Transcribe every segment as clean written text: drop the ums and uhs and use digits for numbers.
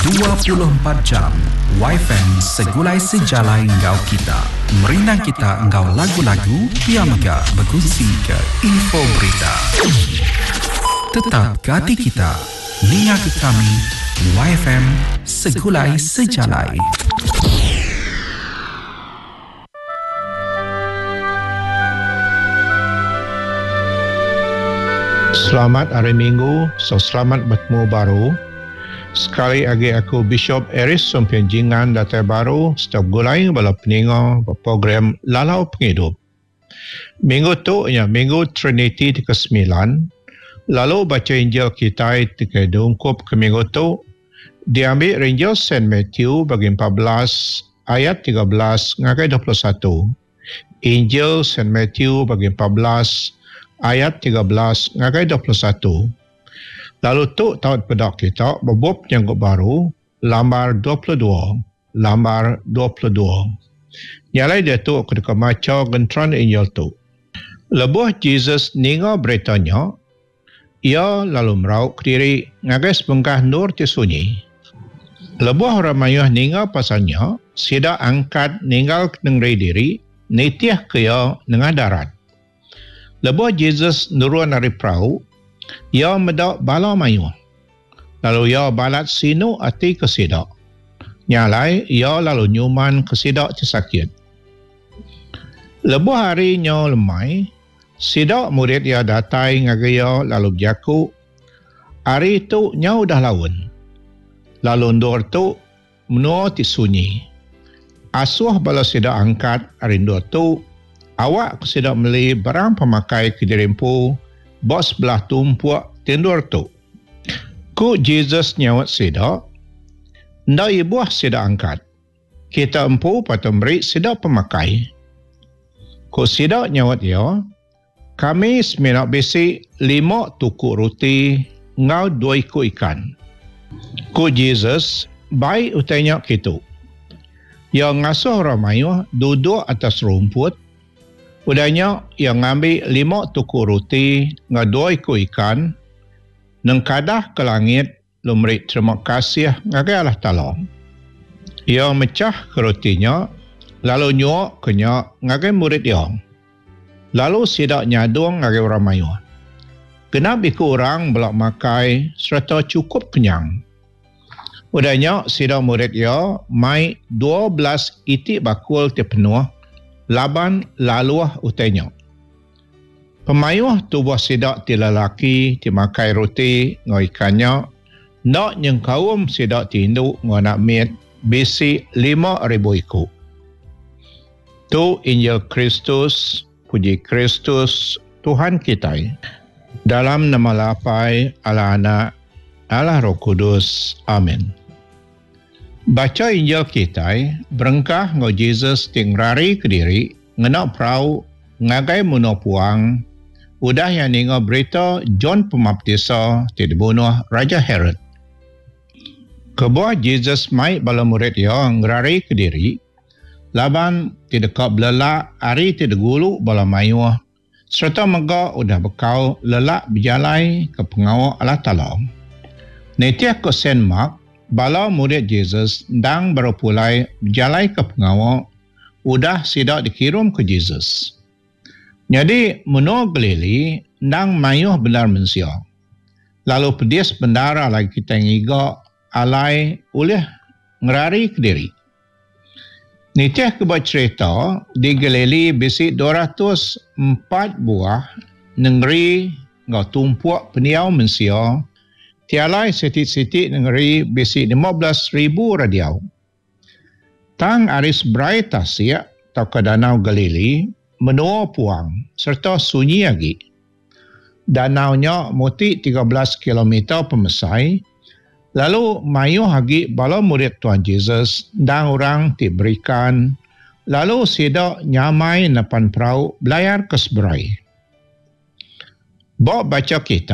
24 jam Wi-Fi segulai sejalai engkau kita. Merinang kita engkau lagu-lagu yang megah berkongsi ke info berita. Tetap ke hati kita. Ninga ke kami Wi-Fi segulai sejalai. Selamat hari Minggu, selamat bertemu baru. Sekali lagi aku Bishop Eris Sumpianjingan Datai Baru setiap gulai bala peninga program Lalau Penghidup. Minggu tu ya Minggu Trinity ke-9. Lalu baca Injil kita dungkup ke minggu tu diambil Injil Saint Matthew bagi 14 ayat 13 ngakai 21. Injil Saint Matthew bagi 14 ayat 13 ngakai 21. Lalu tu tahu pedak kita berbub yang baru lambar 22. Nyalai dia tu ketika maca gentran Injil tu. Lebuh Jesus ninga beritanya, ia lalu merauk diri ngagai sebengkah nur tisunyi. Lebuh orang mayuh ninga pasalnya, sida angkat ninggal nengrai diri, nitiah kaya nengah darat. Lebuh Jesus nurun dari perahu, ia medak bala mayuh. Lalu ia balat sinu ati kesidak. Nyalai, ia lalu nyuman kesidak sakit. Lebuh hari nya lemai, sidak murid ia datai ngagaya lalu berjaku. Hari itu nya udah lawan. Lalu ndur tu menua tisunyi. Asuh bala sidak angkat hari ndur tu, awak kesidak beli barang pemakai ke dirimpu, bos belah tumpuak tindur tu. Ku Jesus nyawat sida, ndak ibuah sida angkat. Kita empu patut beri sida pemakai. Ku sida nyawat ya, kami seminak besi 5 tukuk roti, ngau 2 ikut ikan. Ku Jesus, baik utanya gitu. Yang ngasuh orang mayuh duduk atas rumput, udahnya yang ngambil 5 tukuk roti dengan 2 ikut ikan, nengkadah ke langit, lumri terima kasih ngagai Allah Ta'ala. Ia mecah ke rotinya, lalu nyuak kenyak ngagai murid ia. Lalu sidak nyadung ngagai orang mayuh. Kenapa ikut orang belak makai serta cukup kenyang. Udahnya sidak murid ia, mai 12 itik bakul penuh, laban laluah utanya. Pemayuh tubuh sidak ti lelaki ti makai roti ngau ikannya, nak nyengkawum sidak ti induk ngau nak mit besi 5,000 ikut. Tu Injil Kristus, puji Kristus Tuhan kita. Dalam nama Lapai, Allah Anak, Allah Roh Kudus. Amin. Baca Injil kita, berengkah ngau Jesus tingrari ke diri, ngenak perahu, ngagai muno puang, udah yang ninga berita John Pembaptisa tidak bunuh Raja Herod. Kebuah Jesus mai bala murid ia ngerari ke diri, laban tidak kau belelak, hari tidak gulu bala mayuh, serta mega udah bekau lelak berjalai ke pengawal Allah Ta'ala. Netiah ke Saint Mark, bala murid Jesus dang berpulai berjalai ke pengawal, udah sidak dikirim ke Jesus. Jadi menua Galili dang mayuh benar mensia. Lalu pedis bendara lagi kita ngiga alai oleh ngerari ke diri. Nitiah kebat cerita di Galili bisi 204 buah negeri ngau tumpuak peniau mensia. Tialai sitik-sitik negeri bisi 15,000 radiau. Tang aris berai tasik atau ke Danau Galili, menua puang serta sunyi lagi. Danaunya muti 13 km pemesai, lalu mayuh lagi bala murid Tuhan Jesus dan orang diberikan, lalu sidak nyamai napan perahu belayar ke seberai. Bawa baca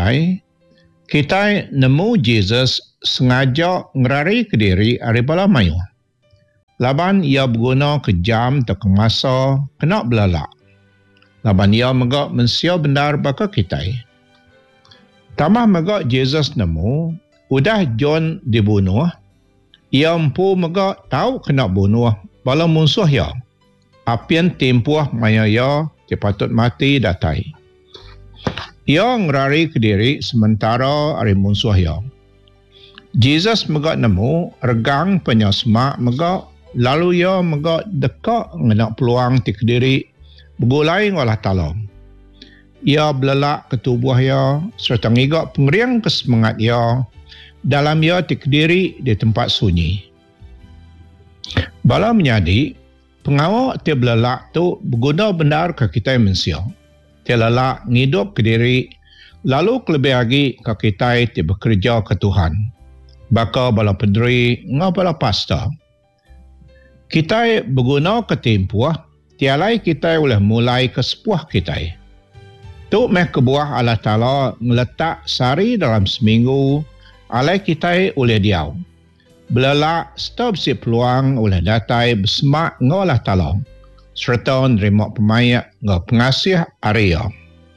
kita nemu Jesus sengaja ngerari ke diri dari bala mayuh. Laban ia berguna ke jam atau ke masa kena belalak. Laban ia megak mensia bendar baka kita. Tamah megak Jesus nemu, udah John dibunuh, Ia empu mega tahu kena bunuh bala musuh ya. Apian tempuh maya ya patut mati datai. Ia ngerari ke diri sementara ari musuh ya. Jesus mega nemu regang penyasmak mega lalu ia mega dekat ngenak peluang ti ke diri begulai ngolah talong. Ia belelak ke tubuh ia serta ngigak pengeriang ke semangat ia dalam ia ti ke diri di tempat sunyi. Bala menyadi pengawak ti belelak tu berguna benar ke kita manusia. Ti lelak ngidup ke diri lalu kelebih lagi ke kita ti bekerja ke Tuhan. Baka bala pederi ngau bala pastor. Kita berguna ke tempuh tialai kita boleh mulai ke sepuh kita. Tu meh kebuah Allah Ta'ala ngeletak sari dalam seminggu alai kita oleh diau. Belelak stop si peluang oleh datai bersemak ngolah Ta'ala serta nerima pemayak ngau pengasih area.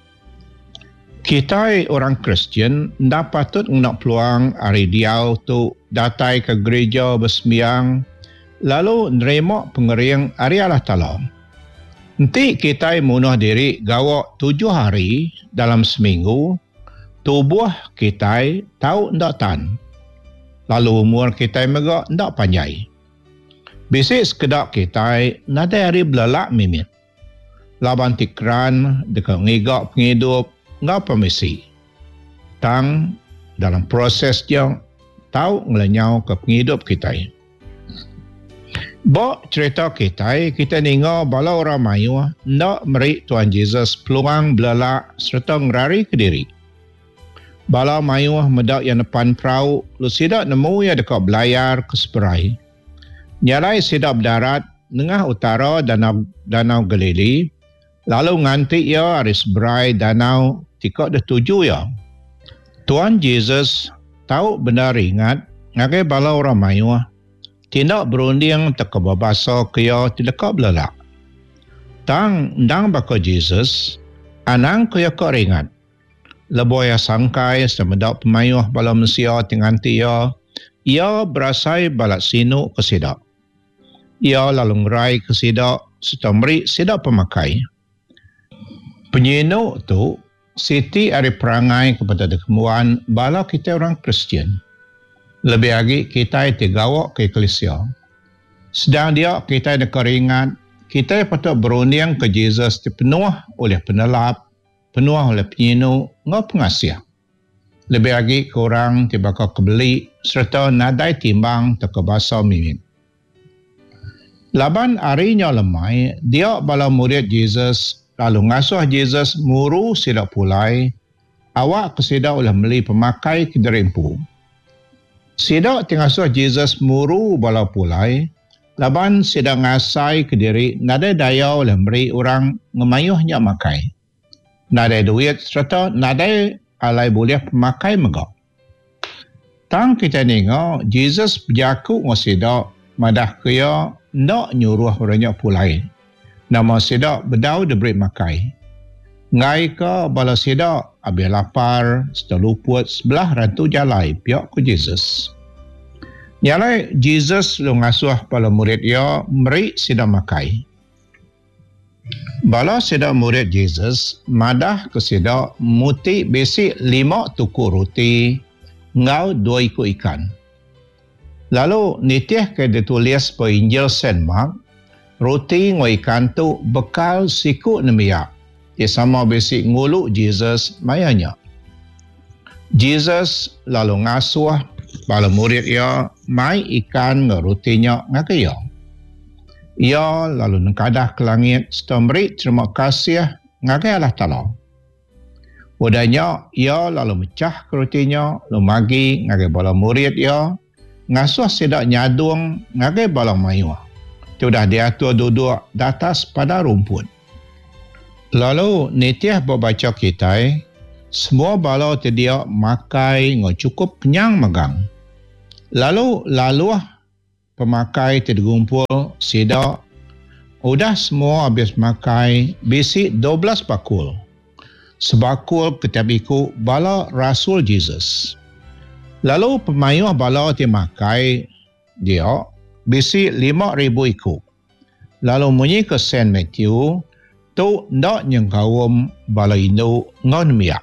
Kita orang Kristian ndak patut nak peluang hari diau tu datai ke gereja bersembahyang lalu nerima pengeriang hari Allah Ta'ala. Nanti kita munuh diri gawak 7 hari dalam seminggu, tubuh kita tahu ndak tan. Lalu umur kita mega ndak panjai. Bisik sekedap kita nadai hari belelak mimit. Laban tikran dekat ngigak penghidup ngau permisi. Tang dalam proses yang tahu ngelenyau ke penghidup kita. Bok cerita kita ninga bala orang mayu nak meri Tuhan Yesus peluang belelak serta ngerari ke diri. Bala mayu medak yang depan perahu, lu sidak nemu ya dekat belayar ke seberai. Nyalai sidak berdarat tengah utara danau Galili, lalu nganti ya hari seberai danau tikak dah tuju ya. Tuhan Yesus tahu benar ingat ngagai bala orang mayu tindak berunding tekababasa kaya tidak belelak. Tang ndang baka Jesus, anang kaya kau ringat. Leboya sangkai semedak pemayuh bala Mesia tinganti ia berasai balat sinu ke sidak. Ia lalu ngerai ke sidak serta meri sidak pemakai. Penyinu tu siti ari perangai kepada kemuan bala kita orang Kristian. Lebih lagi kita digawak ke eklesia. Sedang dia kita ada keringat, kita patut berunding ke Jesus dipenuh oleh penelap, penuh oleh penyinu, ngau pengasih. Lebih lagi korang tibaka kebeli serta nadai timbang tekebasa mimin. Laban harinya lemai, dia bala murid Jesus lalu ngasuh Jesus muru sidak pulai, awak kesidak oleh meli pemakai kederimpu. Sidak tingasuh Jesus muru bala pulai, laban sidak ngasai ke diri nadai daya oleh beri orang ngemayuhnya makai. Nadai duit serta nadai alai boleh pemakai megak. Tang kita nengok, Jesus berjaku ng sidak madah kaya nak nyuruh orangnya pulai. Nama sidak bedau diberi makai. Ngai ke bala sidak habis lapar, seteluput sebelah rantu jalai pihak ke Jesus. Nyalai Jesus lu ngasuh bala murid ia meri sidak makai. Bala sidak murid Jesus madah ke sidak muti besi 5 tuku roti ngau 2 ikut ikan. Lalu nitih ke ditulis pada Injil Saint Mark, roti ngau ikan tu bekal siku nemiak. Ia sama besi nguluk Jesus mayanya. Jesus lalu ngasuh bala murid ia mai ikan ngau rotinya ngakaya. Ia lalu nengkadah ke langit serta beri terima kasih ngakai Allah Ta'ala. Udahnya ia lalu mecah ke rotinya, lalu magi ngakai bala murid ia, ngasuh sedak nyadung ngakai bala mayu. Sudah diatur duduk di atas pada rumput. Lalu nitih berbaca kita, semua bala dia makai ngau cukup kenyang megang. Lalu pemakai tergumpul sidak. Udah semua habis makai bisi 12 bakul. Sebakul ketabiku bala Rasul Jesus. Lalu pemayuh bala makai dia bisi 5,000 ikut. Lalu munyi ke Saint Matthew, tu ndak nyengkawum bala Indo ngon miak.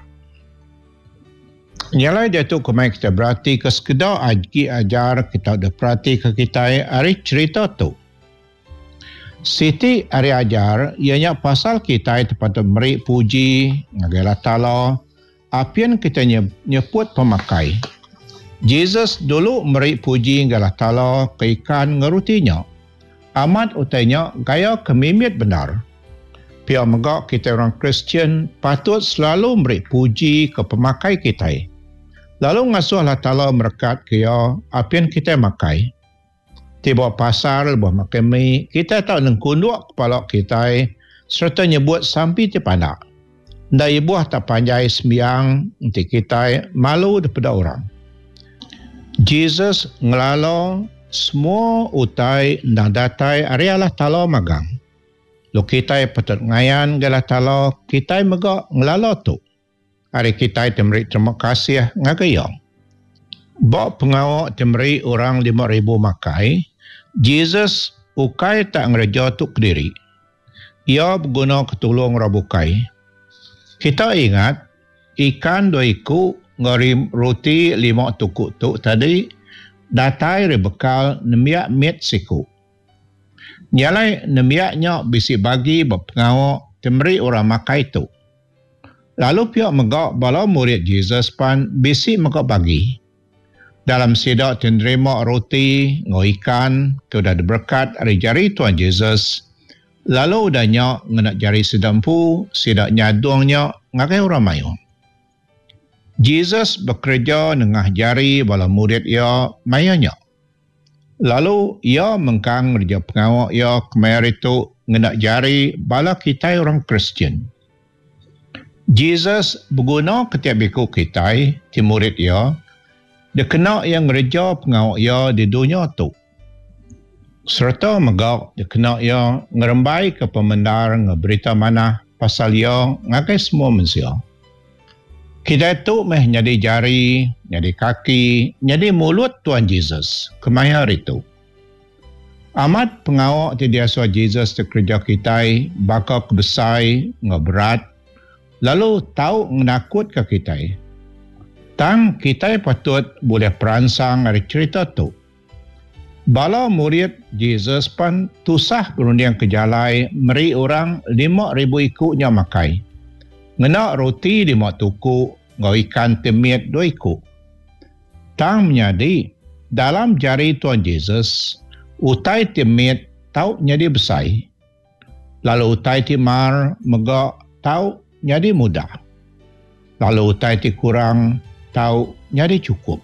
Nyalai dia tu kemai kita berarti ke sekedar ajar kita ada perhati ke kita hari cerita tu. Siti hari ajar ianya pasal kita tempat beri puji ngagala ta'ala apian kita nyebut pemakai. Jesus dulu beri puji ngagala ta'ala ke ikan ngerutinya. Amat utainya gaya kemimit benar. Pihak megak kita orang Kristian patut selalu beri puji ke pemakai kita. Lalu ngasuh Allah Ta'ala merekat kaya apian kita makai. Tiba pasar lebuh makan mi, kita tak nengkunduk kepala kita serta nyebut sampai terpanak. Nda ibuah tak panjai sembiang nanti kita malu daripada orang. Jesus ngelalo semua utai dan datai ari Allah Ta'ala magang. Lo kita patut ngayan Allah Ta'ala kita megak ngelalo tu. Hari kita temeri terima kasih ngagayong. Bak pengawak temeri orang 5,000 makai, Jesus ukai tak ngereja tu kediri. Ia berguna ketulung rabukai. Kita ingat ikan 2 iku ngari roti 5 tukuk tu tadi datai rebekal 6 met siku. Nyalai 6 bisi bagi berpengawak temeri orang makai tu. Lalu pihak megak bala murid Jesus pan bisi megak bagi. Dalam sidak menerima roti, ikan, tu dah berkat dari jari Tuhan Jesus. Lalu udahnya ngenak jari sedampu, sidak nyadungnya ngakai orang mayu. Jesus bekerja nengah jari bala murid ia mayanya. Lalu ia mengkang kerja pengawak ia kemari tu ngenak jari bala kita orang Kristian. Jesus berguna ketiap biku kita, di murid ia, dia kena yang kerja pengawak ia di dunia tu. Serta megak dia kena ia ngerembai ke pemendar ngeberita mana pasal ia ngakai semua manusia. Kita tu meh nyadi jari, nyadi kaki, nyadi mulut Tuhan Jesus kemaya hari tu. Amat pengawak ti diasua Jesus di kerja kita bakal kebesai, ngeberat, lalu tahu menakut ke kita. Tang kita patut boleh peransang dari cerita tu. Bala murid Jesus pan tusah berunding ke jalai meri orang 5,000 ikutnya makai. Ngenak roti 5 tukuk, ngau ikan temit 2 ikut. Tang menyadi dalam jari Tuhan Jesus, utai temit tahu nyadi besar. Lalu utai timar megak tahu nyadi mudah. Lalu utai ti kurang tahu nyadi cukup.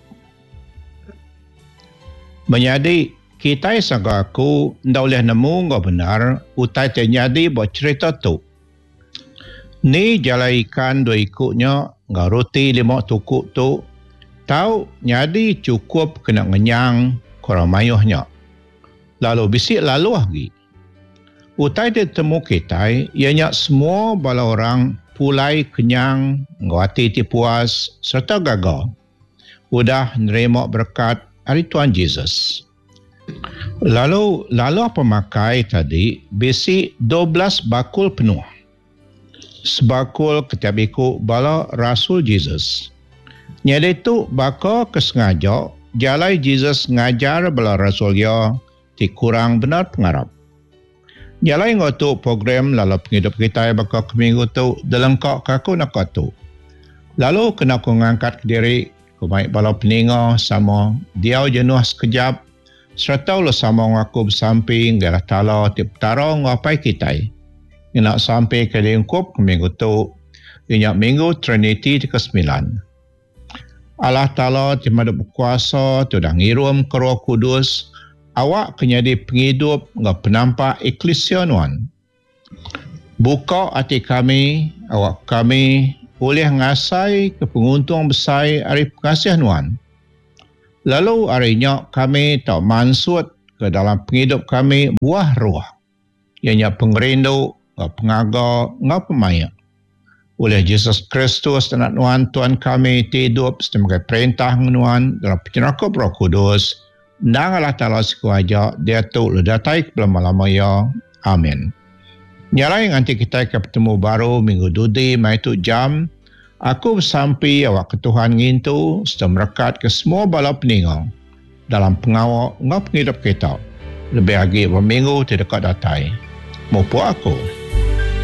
Menyadi kita sangka aku ndak boleh nemu ngau benar utai ti nyadi buat cerita tu. Ni jalai ikan 2 ikutnya ngau roti 5 tukuk tu tahu nyadi cukup kena ngenyang korang mayuhnya. Lalu bisik lalu lagi. Utai ti temu kita ianya semua bala orang pulai kenyang, ngawati ti puas, serta gagal. Udah nerima berkat hari Tuhan Jesus. Lalu pemakai tadi bisi 12 bakul penuh. Sebakul ketiap ikut bala Rasul Jesus. Nyada itu bakal kesengaja jalai Jesus ngajar bala Rasul dia ti kurang benar pengarap. Jalai ngotu program lalu penghidup kita bakal keminggu tu delengkak kaku nak tu. Lalu kena aku ngangkat ke diri ku baik bala peninga sama dia jenuh sekejap serta lo sama ngaku bersamping galah tala ti petara ngapai kita. Nak sampai ke lingkup ke minggu tu inyak minggu Trinity ke-9. Allah Ta'ala ti mada berkuasa tu dah ngirum ke Roh Kudus awak kenyadi penghidup ngak penampak eklesia nuan. Buka hati kami, awak kami boleh ngasai ke penguntung besar hari pengasihan nuan. Lalu harinya kami tak mansut ke dalam penghidup kami buah roh. Ianya pengerindu, ngak pengaga, ngak pemaya. Oleh Yesus Kristus dan nuan Tuhan kami hidup sebagai perintah nuan dalam penyerahkan Roh Kudus. Nang Allah Ta'ala sekuaja, dia tu ledatai ke lama-lama ya. Amin. Nyalai nanti kita bertemu baru minggu dudi, mai tu jam. Aku bersampai awak ke Tuhan ngintu, serta merekat ke semua bala peninggal dalam pengawal ngap penghidup kita. Lebih lagi berminggu tidak datai. Mupu aku.